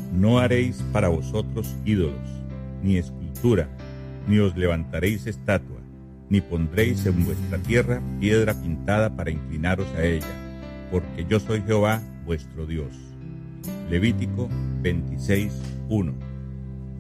No haréis para vosotros ídolos, ni escultura, ni os levantaréis estatua, ni pondréis en vuestra tierra piedra pintada para inclinaros a ella, porque yo soy Jehová vuestro Dios. Levítico 26:1.